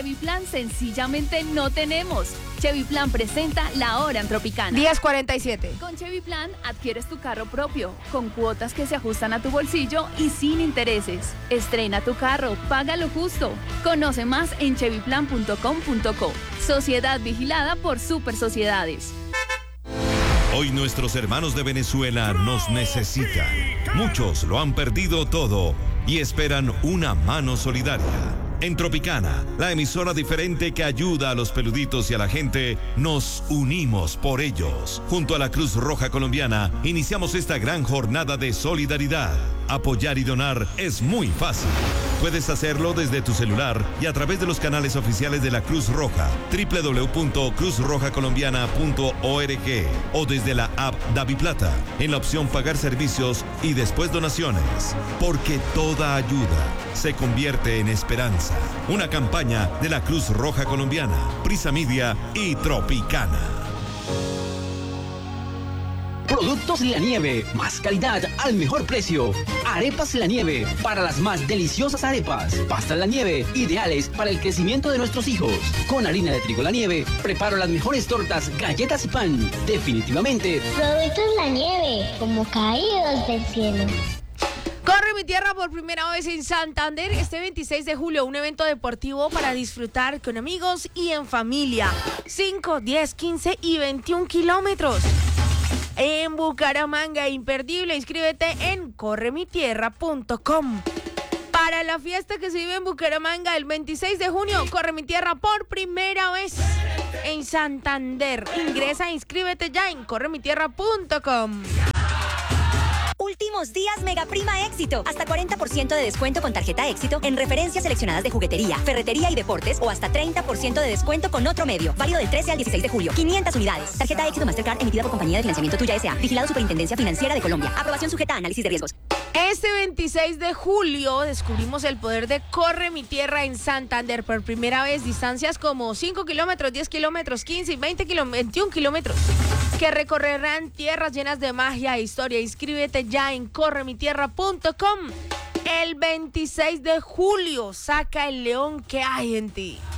Chevy Plan sencillamente no tenemos. Chevy Plan presenta La Hora en Tropicana. 10:47. Con Chevy Plan adquieres tu carro propio, con cuotas que se ajustan a tu bolsillo y sin intereses. Estrena tu carro, paga lo justo. Conoce más en chevyplan.com.co. Sociedad vigilada por Super Sociedades. Hoy nuestros hermanos de Venezuela nos necesitan. Muchos lo han perdido todo y esperan una mano solidaria. En Tropicana, la emisora diferente que ayuda a los peluditos y a la gente, nos unimos por ellos. Junto a la Cruz Roja Colombiana, iniciamos esta gran jornada de solidaridad. Apoyar y donar es muy fácil. Puedes hacerlo desde tu celular y a través de los canales oficiales de la Cruz Roja, www.cruzrojacolombiana.org o desde la app DaviPlata, en la opción Pagar Servicios y después Donaciones. Porque toda ayuda se convierte en esperanza. Una campaña de la Cruz Roja Colombiana, Prisa Media y Tropicana. Productos La Nieve, más calidad al mejor precio. Arepas La Nieve, para las más deliciosas arepas. Pastas La Nieve, ideales para el crecimiento de nuestros hijos. Con harina de trigo La Nieve, preparo las mejores tortas, galletas y pan. Definitivamente. Productos La Nieve, como caídos del cielo. Corre mi tierra por primera vez en Santander este 26 de julio, un evento deportivo para disfrutar con amigos y en familia. 5, 10, 15 y 21 kilómetros. En Bucaramanga, imperdible, inscríbete en corremitierra.com. Para la fiesta que se vive en Bucaramanga el 26 de junio, Corre mi Tierra por primera vez en Santander. Ingresa e inscríbete ya en corremitierra.com. Últimos días Mega Prima Éxito. Hasta 40% de descuento con tarjeta Éxito en referencias seleccionadas de juguetería, ferretería y deportes o hasta 30% de descuento con otro medio. Válido del 13 al 16 de julio. 500 unidades. Tarjeta Éxito Mastercard emitida por Compañía de Financiamiento Tuya S.A. Vigilado Superintendencia Financiera de Colombia. Aprobación sujeta a análisis de riesgos. Este 26 de julio descubrimos el poder de Corre mi Tierra en Santander. Por primera vez, distancias como 5 kilómetros, 10 kilómetros, 15 y 21 kilómetros que recorrerán tierras llenas de magia e historia. Inscríbete ya en corremitierra.com. El 26 de julio, saca el león que hay en ti.